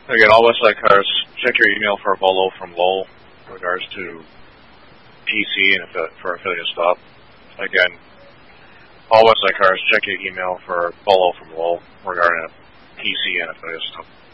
Again, all Westside Cars, check your email for a bolo from Lowell in regards to PC and for affiliate stop. Again, all Westside Cars, check your email for a bolo from Lowell regarding a PC and affiliate stop.